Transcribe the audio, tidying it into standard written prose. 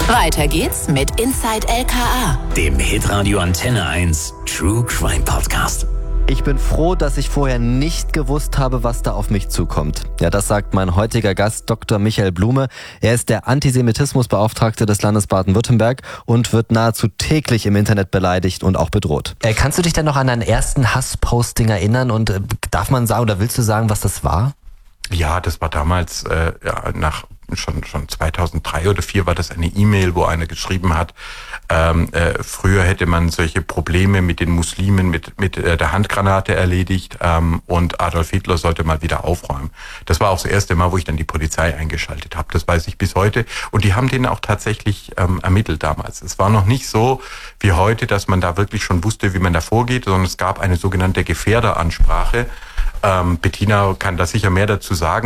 Weiter geht's mit Inside LKA, dem Hitradio Antenne 1 True Crime Podcast. Ich bin froh, dass ich vorher nicht gewusst habe, was da auf mich zukommt. Ja, das sagt mein heutiger Gast, Dr. Michael Blume. Er ist der Antisemitismusbeauftragte des Landes Baden-Württemberg und wird nahezu täglich im Internet beleidigt und auch bedroht. Kannst du dich denn noch an deinen ersten Hassposting erinnern und darf man sagen oder willst du sagen, was das war? Ja, das war damals nach schon 2003 oder 2004 war das eine E-Mail, wo einer geschrieben hat, früher hätte man solche Probleme mit den Muslimen mit der Handgranate erledigt und Adolf Hitler sollte mal wieder aufräumen. Das war auch das erste Mal, wo ich dann die Polizei eingeschaltet habe. Das weiß ich bis heute. Und die haben den auch tatsächlich ermittelt damals. Es war noch nicht so wie heute, dass man da wirklich schon wusste, wie man da vorgeht, sondern es gab eine sogenannte Gefährderansprache. Bettina kann da sicher mehr dazu sagen.